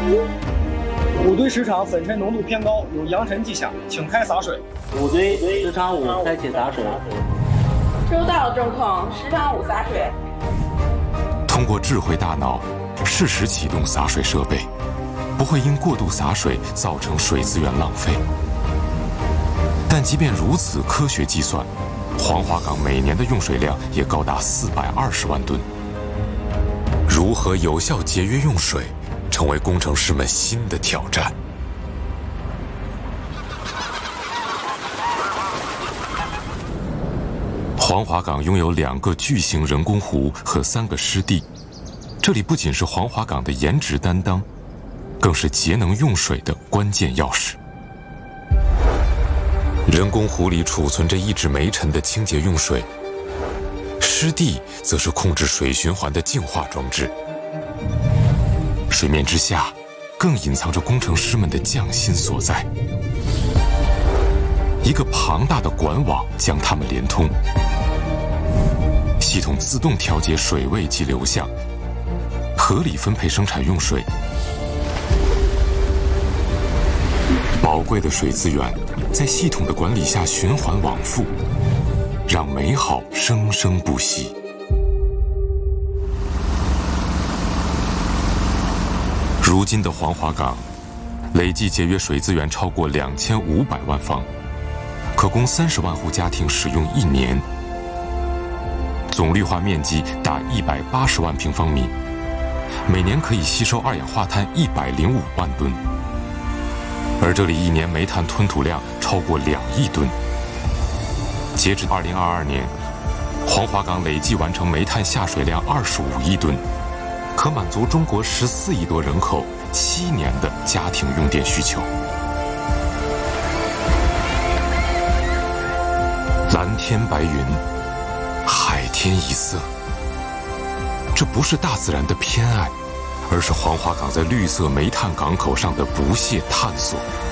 五堆石场粉尘浓度偏高，有扬尘迹象，请开洒水。 五堆石场5开启洒水。 收到，中控，石场5洒水。 通过智慧大脑，适时启动洒水设备，不会因过度洒水造成水资源浪费。但即便如此科学计算，黄花岗每年的用水量也高达420万吨。如何有效节约用水，成为工程师们新的挑战。黄花岗拥有2个巨型人工湖和3个湿地，这里不仅是黄花岗的颜值担当，更是节能用水的关键钥匙。人工湖里储存着抑制煤尘的清洁用水，湿地则是控制水循环的净化装置。水面之下，更隐藏着工程师们的匠心所在。一个庞大的管网将它们连通，系统自动调节水位及流向，合理分配生产用水。宝贵的水资源在系统的管理下循环往复，让美好生生不息。如今的黄花岗累计节约水资源超过2500万方，可供30万户家庭使用1年，总绿化面积达180万平方米，每年可以吸收二氧化碳105万吨，而这里1年煤炭吞吐量超过2亿吨。截至2022年，黄花岗累计完成煤炭下水量25亿吨，可满足中国14亿多人口7年的家庭用电需求。蓝天白云，海天一色，这不是大自然的偏爱，而是黄花岗在绿色煤炭港口上的不懈探索。